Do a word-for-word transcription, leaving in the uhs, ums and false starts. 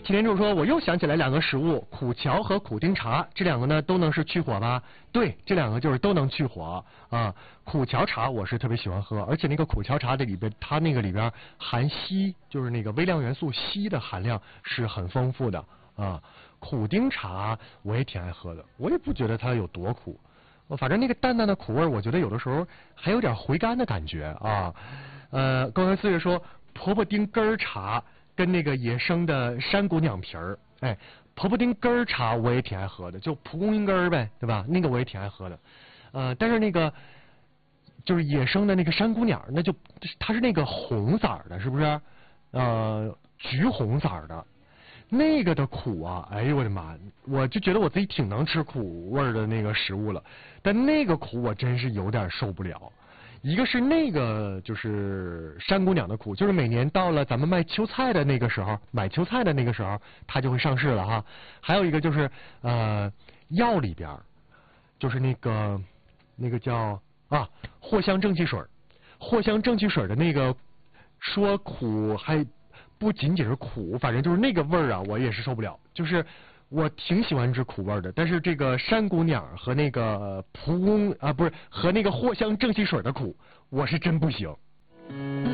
擎天柱说，我又想起来两个食物，苦荞和苦丁茶，这两个呢都能是去火吧？对，这两个就是都能去火啊。苦荞茶我是特别喜欢喝，而且那个苦荞茶的里边，它那个里边含硒，就是那个微量元素硒的含量是很丰富的啊。苦丁茶我也挺爱喝的，我也不觉得它有多苦，反正那个淡淡的苦味，我觉得有的时候还有点回甘的感觉啊。呃，高原四月说，婆婆丁根儿茶跟那个野生的山姑娘皮儿，哎，婆婆丁根儿茶我也挺爱喝的，就蒲公英根儿呗，对吧？那个我也挺爱喝的。呃，但是那个就是野生的那个山姑娘，那就它是那个红色的，是不是？呃，橘红色的，那个的苦啊，哎呦我的妈！我就觉得我自己挺能吃苦味的那个食物了，但那个苦我真是有点受不了。一个是那个就是山姑娘的苦，就是每年到了咱们卖秋菜的那个时候，买秋菜的那个时候，它就会上市了哈。还有一个就是呃药里边，就是那个那个叫啊藿香正气水，藿香正气水的那个说苦还不仅仅是苦，反正就是那个味儿啊，我也是受不了。就是我挺喜欢吃苦味的，但是这个山姑娘和那个蒲公啊不是和那个藿香正气水的苦，我是真不行。